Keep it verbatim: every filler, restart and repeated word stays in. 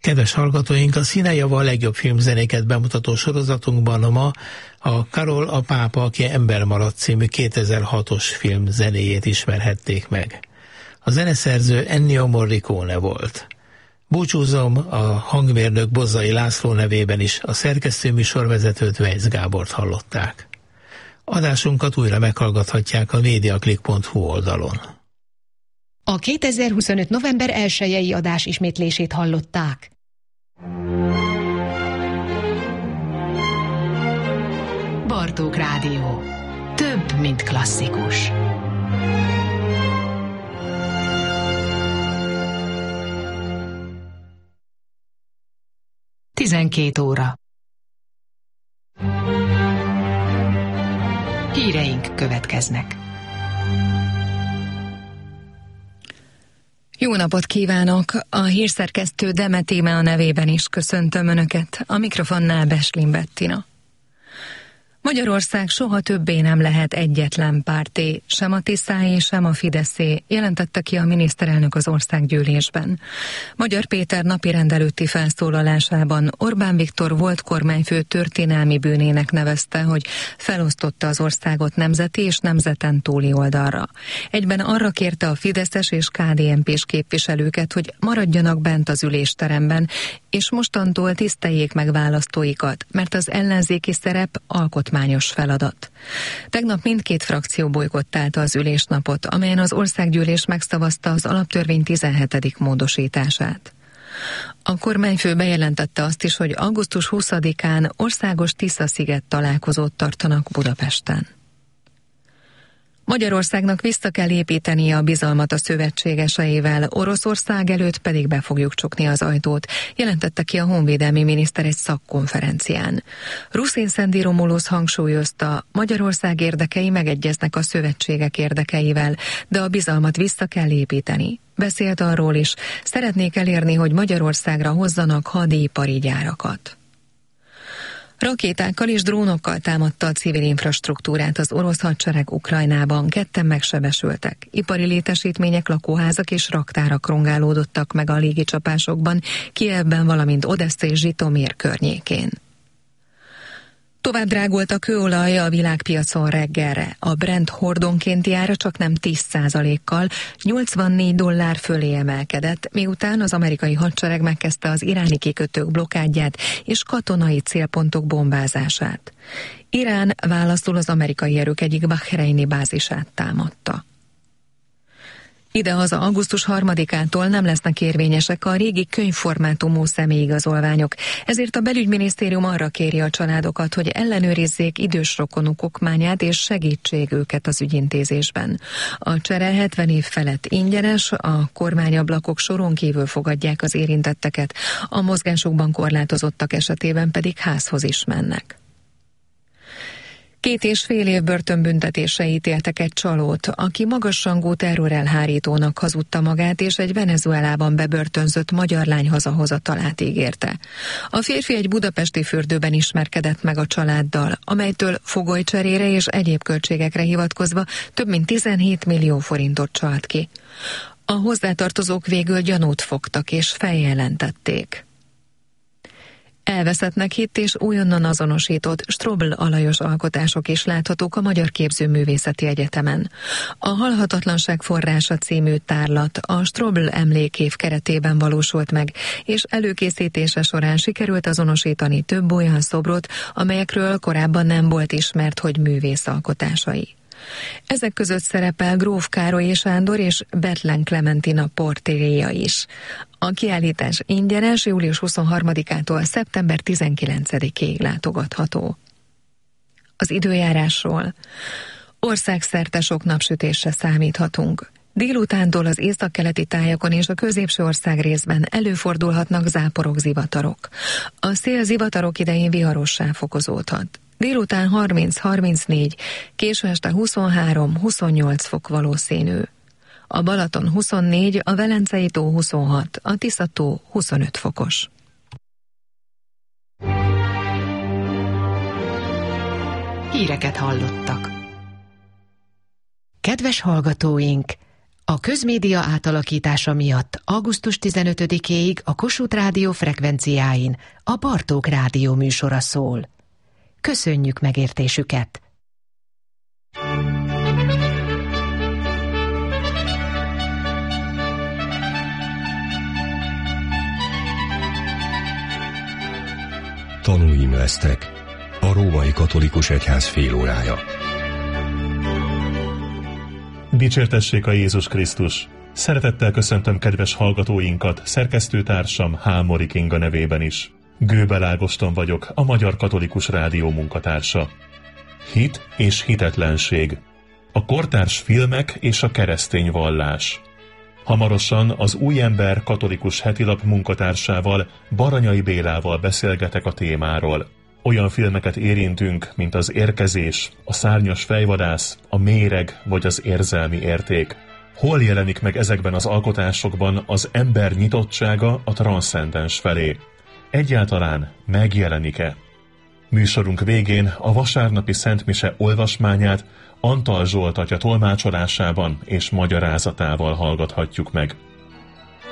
Kedves hallgatóink, a Színejava a legjobb filmzenéket bemutató sorozatunkban ma a Karol a pápa, aki ember maradt című kétezer-hatos film zenéjét ismerhették meg. A zeneszerző Ennio Morricone volt. Búcsúzom a hangmérnök Bozzai László nevében is, a szerkesztő műsorvezetőt Weisz Gábort hallották. Adásunkat újra meghallgathatják a mediaclick pont hu oldalon. A kétezer-huszonöt. november elsejei adás ismétlését hallották. Bartók Rádió. Több, mint klasszikus. tizenkét óra. Híreink következnek. Jó napot kívánok! A hírszerkesztő Demet Íme nevében is köszöntöm Önöket, a mikrofonnál Beslin Bettina. Magyarország soha többé nem lehet egyetlen párté, sem a Tiszáé, sem a Fideszé, jelentette ki a miniszterelnök az országgyűlésben. Magyar Péter napirend előtti felszólalásában Orbán Viktor volt kormányfő történelmi bűnének nevezte, hogy felosztotta az országot nemzeti és nemzeten túli oldalra. Egyben arra kérte a fideszes és ká dé en pés képviselőket, hogy maradjanak bent az ülésteremben, és mostantól tiszteljék meg választóikat, mert az ellenzéki szerep alkotmányos feladat. Tegnap mindkét frakció bojkottálta az ülésnapot, amelyen az országgyűlés megszavazta az alaptörvény tizenhetedik módosítását. A kormányfő bejelentette azt is, hogy augusztus huszadikán országos Tisza-sziget találkozót tartanak Budapesten. Magyarországnak vissza kell építenie a bizalmat a szövetségeseivel, Oroszország előtt pedig be fogjuk csukni az ajtót, jelentette ki a honvédelmi miniszter egy szakkonferencián. Ruszin Szendi Romulusz hangsúlyozta, Magyarország érdekei megegyeznek a szövetségek érdekeivel, de a bizalmat vissza kell építeni. Beszélt arról is, szeretnék elérni, hogy Magyarországra hozzanak hadipari gyárakat. Rakétákkal és drónokkal támadta a civil infrastruktúrát az orosz hadsereg Ukrajnában, ketten megsebesültek. Ipari létesítmények, lakóházak és raktárak rongálódottak meg a légicsapásokban, Kijevben, valamint Odessza és Zsitomir környékén. Tovább drágult a kőolaj a világpiacon reggelre. A Brent hordonkénti ára csak nem tíz százalékkal, nyolcvannégy dollár fölé emelkedett, miután az amerikai hadsereg megkezdte az iráni kikötők blokkádját és katonai célpontok bombázását. Irán válaszul az amerikai erők egyik bahreini bázisát támadta. Idehaza augusztus harmadikától nem lesznek érvényesek a régi könyvformátumú személyigazolványok, ezért a belügyminisztérium arra kéri a családokat, hogy ellenőrizzék idős rokonuk okmányát és segítség őket az ügyintézésben. A csere hetven év felett ingyenes, a kormányablakok soron kívül fogadják az érintetteket, a mozgásukban korlátozottak esetében pedig házhoz is mennek. Két és fél év börtönbüntetésre ítéltek egy csalót, aki magasrangú terrorelhárítónak hazudta magát, és egy Venezuelában bebörtönzött magyar lány hazahozatalát ígérte. A férfi egy budapesti fürdőben ismerkedett meg a családdal, amelytől fogolycserére és egyéb költségekre hivatkozva több mint tizenhét millió forintot csalt ki. A hozzátartozók végül gyanút fogtak és feljelentették. Elveszettnek hitt és újonnan azonosított Strobl Alajos alkotások is láthatók a Magyar Képzőművészeti Egyetemen. A Halhatatlanság forrása című tárlat a Strobl emlékév keretében valósult meg, és előkészítése során sikerült azonosítani több olyan szobrot, amelyekről korábban nem volt ismert, hogy művész alkotásai. Ezek között szerepel Gróf Károly Sándor és Bethlen Klementina portréja is. A kiállítás ingyenes, július huszonharmadikától szeptember tizenkilencedikéig látogatható. Az időjárásról. Országszerte sok napsütésre számíthatunk. Délutántól az északkeleti tájakon és a középső ország részben előfordulhatnak záporok, zivatarok. A szél zivatarok idején viharossá fokozódhat. Délután harminc-harmincnégy, késő este huszonhárom-huszonnyolc fok valószínű. A Balaton huszonnégy, a Velencei tó huszonhat, a Tisza tó huszonöt fokos. Híreket hallottak. Kedves hallgatóink! A közmédia átalakítása miatt augusztus tizenötödikéig a Kossuth Rádió frekvenciáin a Bartók Rádió műsora szól. Köszönjük megértésüket! Tanúim lesztek. A Római Katolikus Egyház félórája. Dicsértessék a Jézus Krisztus! Szeretettel köszöntöm kedves hallgatóinkat, szerkesztőtársam Hámori Kinga nevében is. Gőbel Ágoston vagyok, a Magyar Katolikus Rádió munkatársa. Hit és hitetlenség. A kortárs filmek és a keresztény vallás. Hamarosan az Új Ember katolikus hetilap munkatársával, Baranyai Bélával beszélgetek a témáról. Olyan filmeket érintünk, mint az Érkezés, a Szárnyas fejvadász, a Méreg vagy az Érzelmi érték. Hol jelenik meg ezekben az alkotásokban az ember nyitottsága a transzcendens felé? Egyáltalán megjelenik-e? Műsorunk végén a vasárnapi szentmise olvasmányát Antal Zsolt atya tolmácsolásában és magyarázatával hallgathatjuk meg.